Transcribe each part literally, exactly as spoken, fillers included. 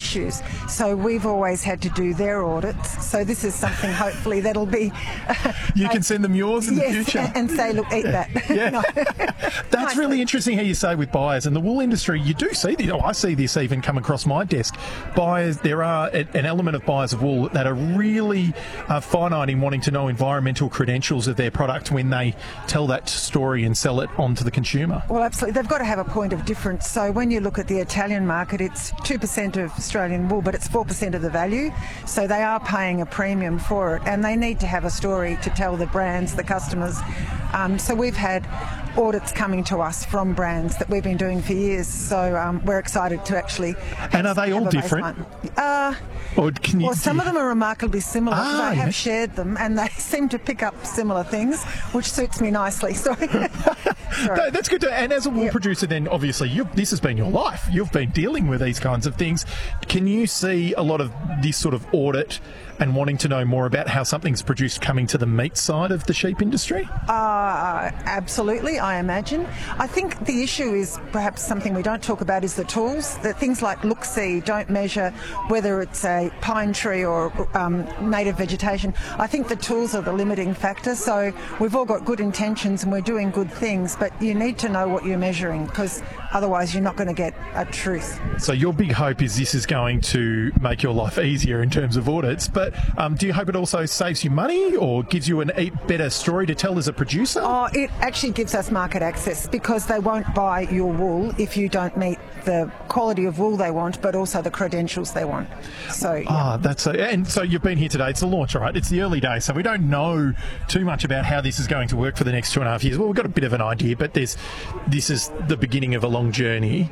issues. So we've always had to do their audits. So this is something hopefully that'll be... You can send them yours in yes, the future. And say, look, eat that. Yeah. No. That's Nicely. really interesting how you say with buyers. And the wool industry, you do see this. Oh, I see this even come across my desk. Buyers, there are a, an element of buyers of wool that are really uh, finite in wanting to know environmental credentials of their product when they tell that story and sell it on to the consumer. Well, absolutely. They've got to have a point of difference. So when you look at the Italian market, it's two percent of Australian wool, but it's four percent of the value. So they are paying a premium for it, and they need to have a story to tell the brands, the customers. Um, so we've had audits coming to us from brands that we've been doing for years. So um, we're excited to actually have, And are they all have a different? Uh, Or can you, well, some of them are remarkably similar because Ah, I have yes. shared them, and they seem to pick up similar things, which suits me nicely. Sorry. Sorry. No, that's good. To, and as a wool Yep. producer, then obviously you've, this has been your life. You've been dealing with these kinds of things. Can you see a lot of this sort of audit and wanting to know more about how something's produced coming to the meat side of the sheep industry? Uh, absolutely, I imagine. I think the issue is perhaps something we don't talk about is the tools. That things like look-see don't measure whether it's a pine tree or um, native vegetation. I think the tools are the limiting factor. So we've all got good intentions and we're doing good things, but you need to know what you're measuring because otherwise you're not going to get a truth. So your big hope is this is going to make your life easier in terms of audits, but um, do you hope it also saves you money or gives you an a better story to tell as a producer? Oh, it actually gives us market access because they won't buy your wool if you don't meet the quality of wool they want, but also the credentials they want. So, yeah. Ah, that's a, and so you've been here today. It's the launch, all right? It's the early days, so we don't know too much about how this is going to work for the next two and a half years. Well, we've got a bit of an idea, but there's this is the beginning of a long journey.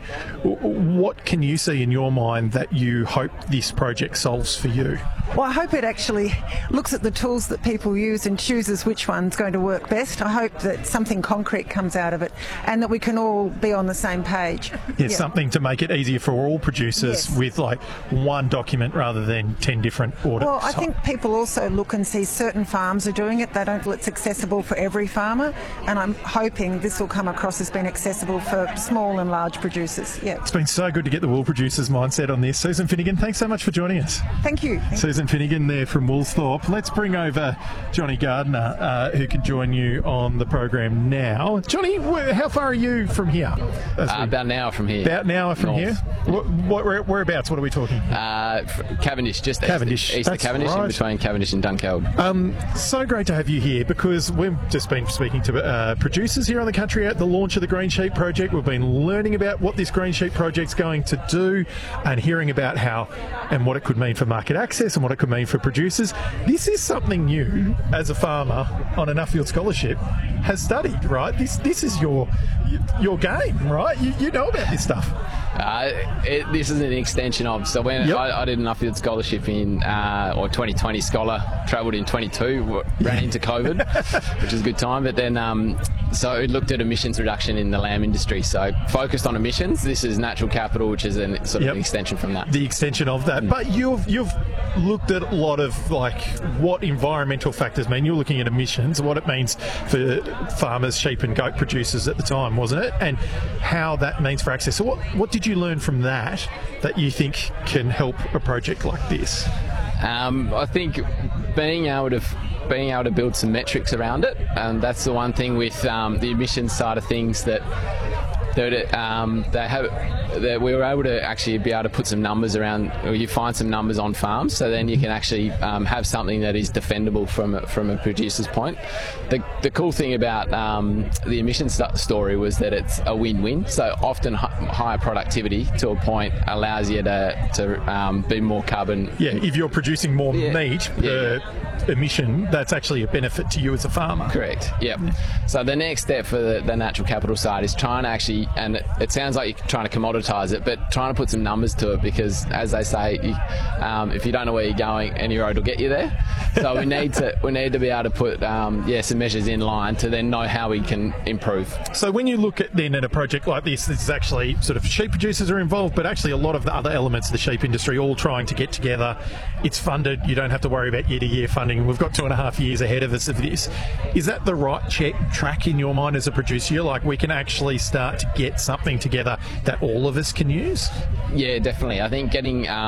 What can you see in your mind that you hope this project solves for you? Well, I hope it actually looks at the tools that people use and chooses which one's going to work best. I hope that something concrete comes out of it and that we can all be on the same page. Yes, Yeah. something to make it easier for all producers Yes. with like one document rather than ten different audits. Well, I think people also look and see certain farms are doing it. They don't feel it's accessible for every farmer, and I'm hoping this will come across as being accessible for small and large producers. Yeah. It's been so good to get the wool producers' mindset on this. Susan Finnegan, thanks so much for joining us. Thank you. Susan Finnegan there from Woolsthorpe. Let's bring over Johnny Gardner, uh, who can join you on the program now. Johnny, wh- how far are you from here? As Uh, we- about an hour from here. about an hour from North. here? What, what, where, whereabouts? What are we talking? Uh, f- Cavendish, just Cavendish, east, east of that's Cavendish, right. in between Cavendish and Dunkeld. Um, so great to have you here because we've just been speaking to uh, producers here on the country at the launch of the Green Sheep Project. We've been learning about what this Green Sheep Project's going to do and hearing about how and what it could mean for market access and what it could mean for producers. This is something you, as a farmer on a Nuffield Scholarship, has studied, right? This this is your your game, right? You, you know about this stuff. Uh, it, this is an extension of. So when Yep. I, I did an Nuffield scholarship in, uh, or twenty twenty scholar, travelled in twenty-two, w- ran into COVID, which was a good time. But then, um, so it looked at emissions reduction in the lamb industry. So focused on emissions. This is natural capital, which is an, sort of Yep. an extension from that. The extension of that. But you've you've looked at a lot of like what environmental factors mean. You're looking at emissions, what it means for farmers, sheep and goat producers at the time, wasn't it? And how that means for access. So what, what did you learn from that that you think can help a project like this? Um, I think being able to being able to build some metrics around it, and that's the one thing with um, the emissions side of things that that it, um, they have that we were able to actually be able to put some numbers around, or you find some numbers on farms, so then you can actually um, have something that is defendable from a, from a producer's point. The, the cool thing about um, the emissions st- story was that it's a win-win. So often h- higher productivity to a point allows you to to um, be more carbon. Yeah, if you're producing more Yeah. meat, Yeah. the emission, that's actually a benefit to you as a farmer. Correct. Yep. So the next step for the, the natural capital side is trying to actually, and it, it sounds like you're trying to commoditize it, but trying to put some numbers to it because, as they say, you, um, if you don't know where you're going, any road will get you there. So we need to we need to be able to put um, yeah some measures in line to then know how we can improve. So when you look at then at a project like this, this is actually sort of sheep producers are involved, but actually a lot of the other elements of the sheep industry all trying to get together. It's funded. You don't have to worry about year-to-year funding. We've got two and a half years ahead of us of this. Is that the right check, track in your mind as a producer? You're like, we can actually start to get something together that all of us can use? Yeah, definitely. I think getting um,